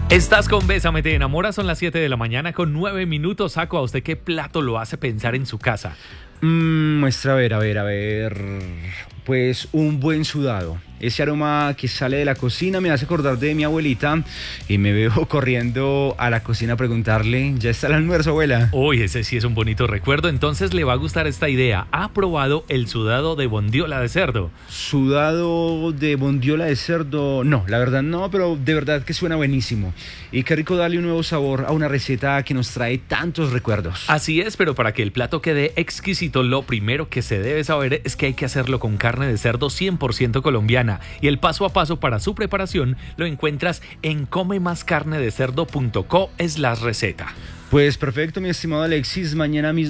Estás con Bésame te enamora, son las 7 de la mañana con 9 minutos. Saco, ¿a usted qué plato lo hace pensar en su casa? Muestra, a ver. Pues un buen sudado. Ese aroma que sale de la cocina me hace acordar de mi abuelita y me veo corriendo a la cocina a preguntarle, ¿ya está el almuerzo, abuela? Uy, ese sí es un bonito recuerdo, entonces le va a gustar esta idea. ¿Ha probado el sudado de bondiola de cerdo? Sudado de bondiola de cerdo, no, la verdad no, pero de verdad que suena buenísimo. Y qué rico darle un nuevo sabor a una receta que nos trae tantos recuerdos. Así es, pero para que el plato quede exquisito, lo primero que se debe saber es que hay que hacerlo con carne de cerdo 100% colombiana. Y el paso a paso para su preparación lo encuentras en comemascarnedecerdo.co/receta. Pues perfecto, mi estimado Alexis, mañana mismo